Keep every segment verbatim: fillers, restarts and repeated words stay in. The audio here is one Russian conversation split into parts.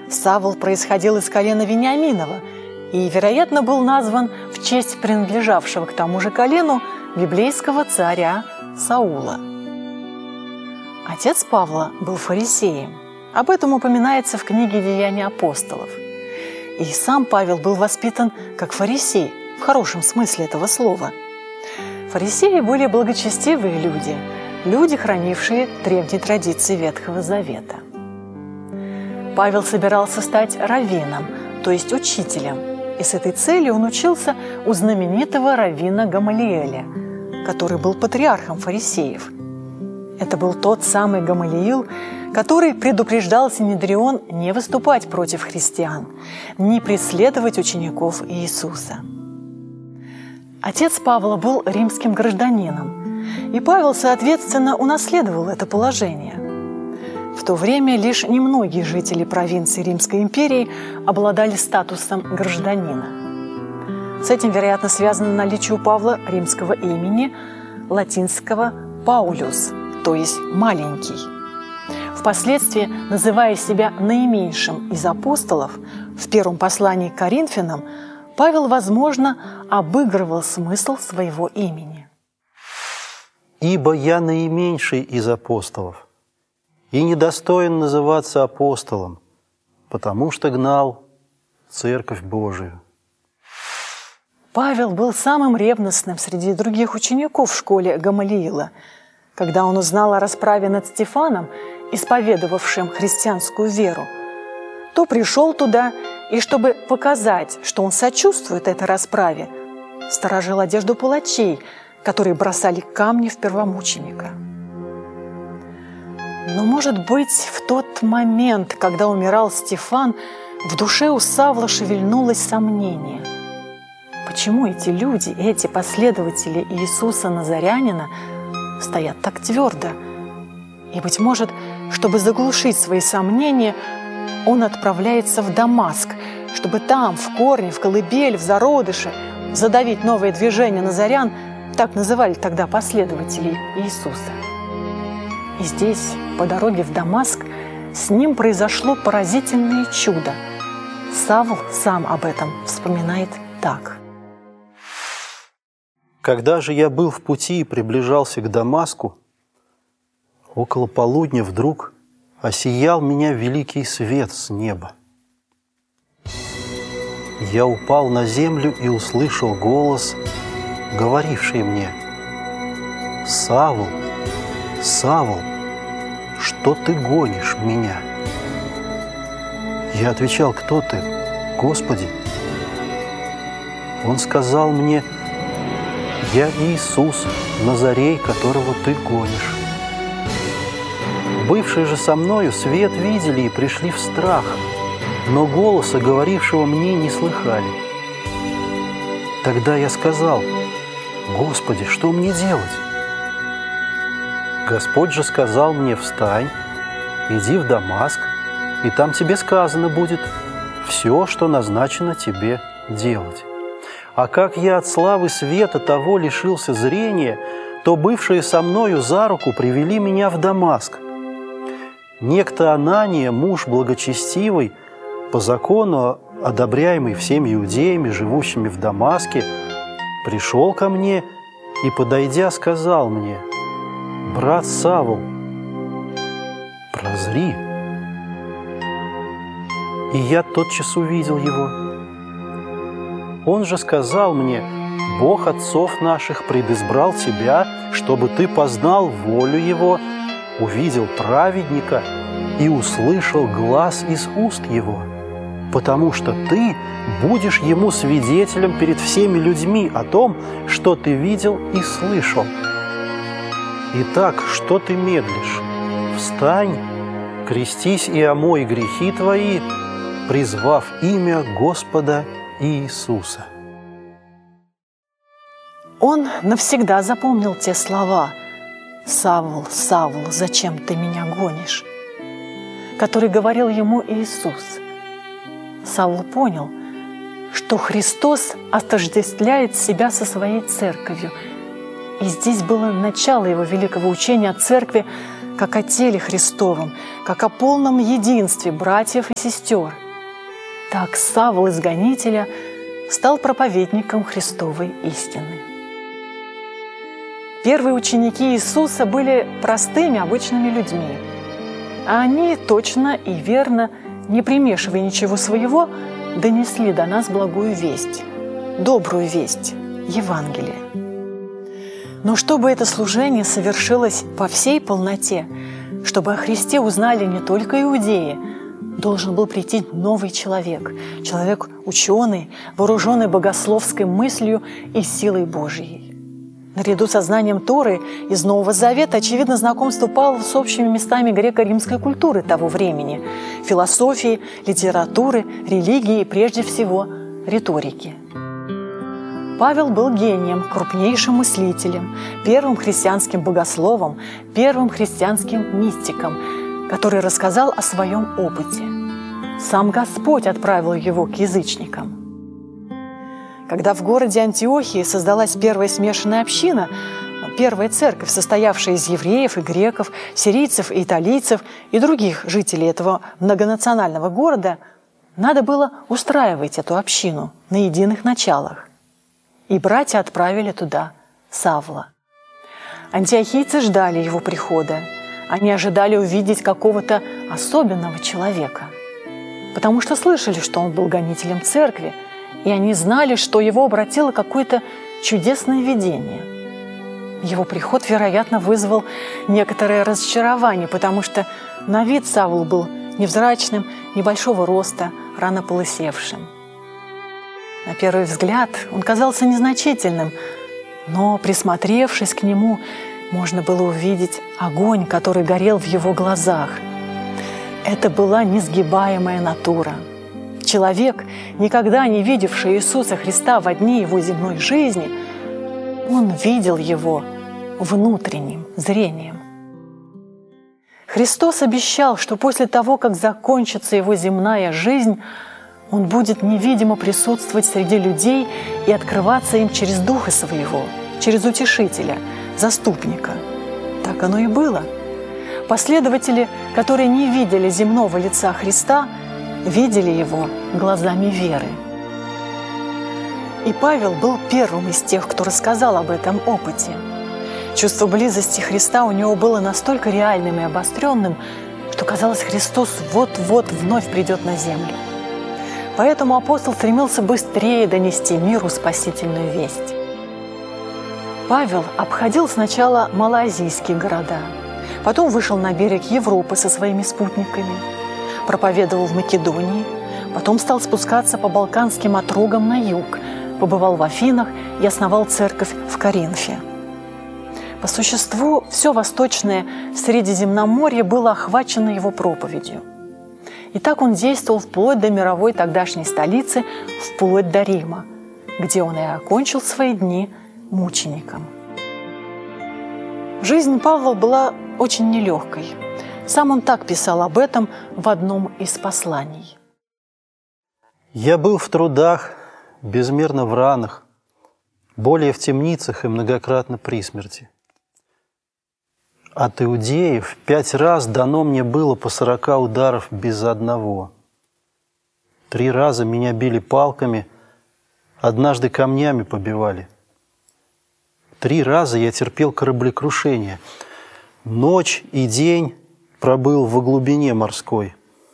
Савл происходил из колена Вениаминова и, вероятно, был назван в честь принадлежавшего к тому же колену библейского царя Саула. Отец Павла был фарисеем. Об этом упоминается в книге «Деяния апостолов». И сам Павел был воспитан как фарисей, в хорошем смысле этого слова. Фарисеи были благочестивые люди, люди, хранившие древние традиции Ветхого Завета. Павел собирался стать раввином, то есть учителем, и с этой целью он учился у знаменитого раввина Гамалиэля, который был патриархом фарисеев. Это был тот самый Гамалиил, который предупреждал Синедрион не выступать против христиан, не преследовать учеников Иисуса. Отец Павла был римским гражданином, и Павел, соответственно, унаследовал это положение. В то время лишь немногие жители провинции Римской империи обладали статусом гражданина. С этим, вероятно, связано наличие у Павла римского имени, латинского «Паулюс», то есть «маленький». Впоследствии, называя себя наименьшим из апостолов, в первом послании к Коринфянам Павел, возможно, обыгрывал смысл своего имени. «Ибо я наименьший из апостолов, и недостоин называться апостолом, потому что гнал Церковь Божию». Павел был самым ревностным среди других учеников в школе Гамалиила. Когда он узнал о расправе над Стефаном, исповедовавшим христианскую веру, то пришел туда и, чтобы показать, что он сочувствует этой расправе, сторожил одежду палачей, которые бросали камни в первомученика. Но, может быть, в тот момент, когда умирал Стефан, в душе у Савла шевельнулось сомнение. Почему эти люди, эти последователи Иисуса Назарянина, стоят так твердо? И, быть может, чтобы заглушить свои сомнения, он отправляется в Дамаск, чтобы там, в корне, в колыбель, в зародыше, задавить новое движение назарян, так называли тогда последователей Иисуса. И здесь, по дороге в Дамаск, с ним произошло поразительное чудо. Савл сам об этом вспоминает так. «Когда же я был в пути и приближался к Дамаску, около полудня вдруг осиял меня великий свет с неба. Я упал на землю и услышал голос, говоривший мне: «Савл, Савл, что ты гонишь меня?» Я отвечал: «Кто ты, Господи?» Он сказал мне: «Я Иисус, Назарей, которого ты гонишь». Бывшие же со мною свет видели и пришли в страх, но голоса, говорившего мне, не слыхали. Тогда я сказал: «Господи, что мне делать?» Господь же сказал мне: «Встань, иди в Дамаск, и там тебе сказано будет все, что назначено тебе делать». А как я от славы света того лишился зрения, то бывшие со мною за руку привели меня в Дамаск. Некто Анания, муж благочестивый, по закону одобряемый всеми иудеями, живущими в Дамаске, пришел ко мне и, подойдя, сказал мне: «Брат Савл, прозри». И я тотчас увидел его. Он же сказал мне: «Бог отцов наших предизбрал тебя, чтобы ты познал волю Его, увидел праведника и услышал глас из уст его, потому что ты будешь ему свидетелем перед всеми людьми о том, что ты видел и слышал. Итак, что ты медлишь? Встань, крестись и омой грехи твои, призвав имя Господа Иисуса». Он навсегда запомнил те слова: «Савл, Савл, зачем ты меня гонишь?», который говорил ему Иисус. Савл понял, что Христос отождествляет себя со своей церковью. И здесь было начало его великого учения о церкви, как о теле Христовом, как о полном единстве братьев и сестер. Так Савл изгонителя стал проповедником Христовой истины. Первые ученики Иисуса были простыми, обычными людьми. А они точно и верно, не примешивая ничего своего, донесли до нас благую весть, добрую весть, Евангелие. Но чтобы это служение совершилось по всей полноте, чтобы о Христе узнали не только иудеи, должен был прийти новый человек, человек ученый, вооруженный богословской мыслью и силой Божьей. Наряду со знанием Торы из Нового Завета, очевидно, знакомство Павла с общими местами греко-римской культуры того времени – философии, литературы, религии и, прежде всего, риторики. Павел был гением, крупнейшим мыслителем, первым христианским богословом, первым христианским мистиком, который рассказал о своем опыте. Сам Господь отправил его к язычникам. Когда в городе Антиохии создалась первая смешанная община, первая церковь, состоявшая из евреев и греков, сирийцев и италийцев и других жителей этого многонационального города, надо было устраивать эту общину на единых началах. И братья отправили туда Савла. Антиохийцы ждали его прихода. Они ожидали увидеть какого-то особенного человека, потому что слышали, что он был гонителем церкви, и они знали, что его обратило какое-то чудесное видение. Его приход, вероятно, вызвал некоторое разочарование, потому что на вид Савл был невзрачным, небольшого роста, рано полысевшим. На первый взгляд он казался незначительным, но, присмотревшись к нему, можно было увидеть огонь, который горел в его глазах. Это была несгибаемая натура. Человек, никогда не видевший Иисуса Христа во дни его земной жизни, он видел его внутренним зрением. Христос обещал, что после того, как закончится его земная жизнь, он будет невидимо присутствовать среди людей и открываться им через Духа Своего, через Утешителя, Заступника. Так оно и было. Последователи, которые не видели земного лица Христа, видели его глазами веры. И Павел был первым из тех, кто рассказал об этом опыте. Чувство близости Христа у него было настолько реальным и обостренным, что казалось, Христос вот-вот вновь придет на землю. Поэтому апостол стремился быстрее донести миру спасительную весть. Павел обходил сначала малоазийские города, потом вышел на берег Европы со своими спутниками, проповедовал в Македонии, потом стал спускаться по Балканским отрогам на юг, побывал в Афинах и основал церковь в Коринфе. По существу, все восточное Средиземноморье было охвачено его проповедью. И так он действовал вплоть до мировой тогдашней столицы, вплоть до Рима, где он и окончил свои дни мучеником. Жизнь Павла была очень нелегкой. Сам он так писал об этом в одном из посланий. «Я был в трудах, безмерно в ранах, более в темницах и многократно при смерти. От иудеев пять раз дано мне было по сорока ударов без одного. Три раза меня били палками, однажды камнями побивали. Три раза я терпел кораблекрушение. Ночь и день пробыл во глубине морской.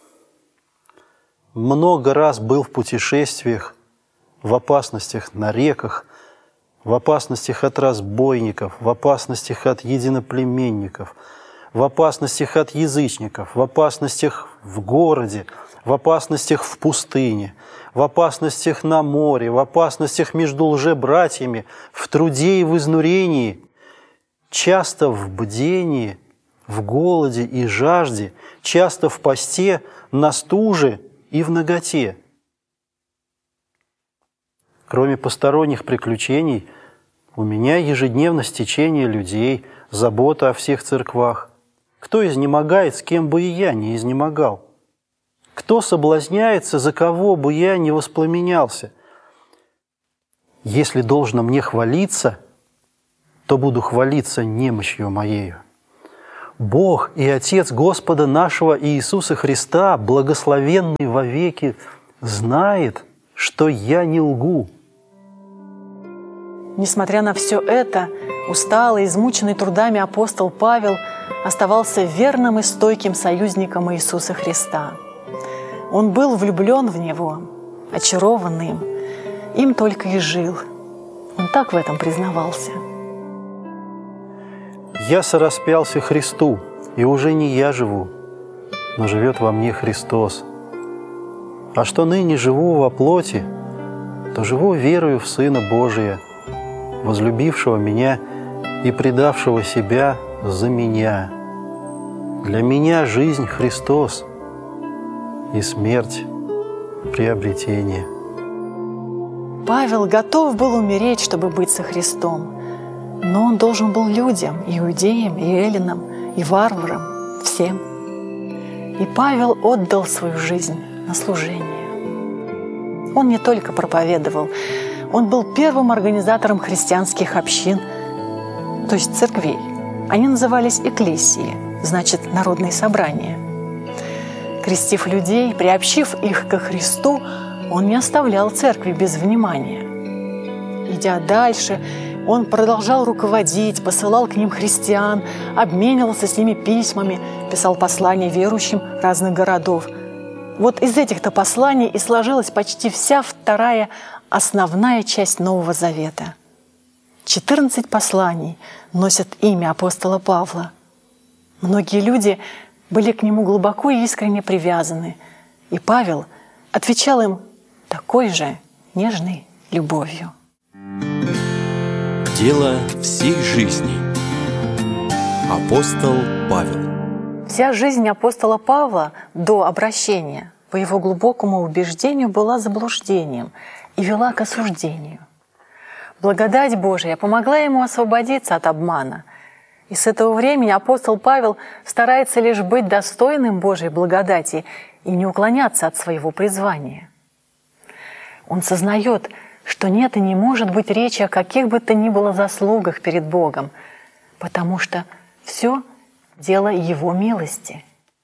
Много раз был в путешествиях, в опасностях на реках, в опасностях от разбойников, в опасностях от единоплеменников, в опасностях от язычников, в опасностях в городе, в опасностях в пустыне, в опасностях на море, в опасностях между лжебратьями, в труде и в изнурении, часто в бдении, в голоде и жажде, часто в посте, на стуже и в наготе. Кроме посторонних приключений, у меня ежедневно стечение людей, забота о всех церквах. Кто изнемогает, с кем бы и я не изнемогал? Кто соблазняется, за кого бы я не воспламенялся? Если должно мне хвалиться, то буду хвалиться немощью моею. Бог и Отец Господа нашего Иисуса Христа, благословенный вовеки, знает, что я не лгу». Несмотря на все это, усталый, измученный трудами апостол Павел оставался верным и стойким союзником Иисуса Христа. Он был влюблен в Него, очарован им, им только и жил. Он так в этом признавался. «Я сораспялся Христу, и уже не я живу, но живет во мне Христос. А что ныне живу во плоти, то живу верою в Сына Божия, возлюбившего меня и предавшего себя за меня. Для меня жизнь Христос и смерть приобретение». Павел готов был умереть, чтобы быть со Христом, но он должен был людям, иудеям, и эллинам, и варварам, всем. И Павел отдал свою жизнь на служение. Он не только проповедовал, он был первым организатором христианских общин, то есть церквей. Они назывались экклесии, значит, народные собрания. Крестив людей, приобщив их ко Христу, он не оставлял церкви без внимания. Идя дальше, он продолжал руководить, посылал к ним христиан, обменивался с ними письмами, писал послания верующим разных городов. Вот из этих-то посланий и сложилась почти вся вторая основная часть Нового Завета. четырнадцать посланий носят имя апостола Павла. Многие люди были к нему глубоко и искренне привязаны, и Павел отвечал им такой же нежной любовью. Дело всей жизни. Апостол Павел. Вся жизнь апостола Павла до обращения, по его глубокому убеждению, была заблуждением и вела к осуждению. Благодать Божия помогла ему освободиться от обмана. И с этого времени апостол Павел старается лишь быть достойным Божьей благодати и не уклоняться от своего призвания. Он сознает, что нет и не может быть речи о каких бы то ни было заслугах перед Богом, потому что все дело Его милости.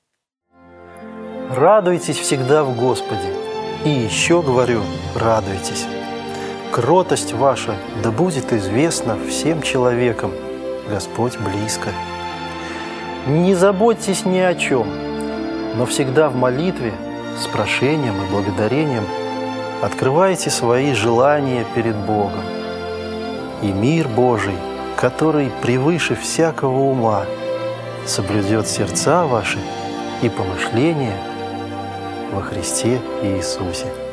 «Радуйтесь всегда в Господе, и еще говорю, радуйтесь. Кротость ваша да будет известна всем человекам, Господь близко. Не заботьтесь ни о чем, но всегда в молитве с прошением и благодарением открывайте свои желания перед Богом. И мир Божий, который превыше всякого ума, соблюдет сердца ваши и помышления во Христе Иисусе».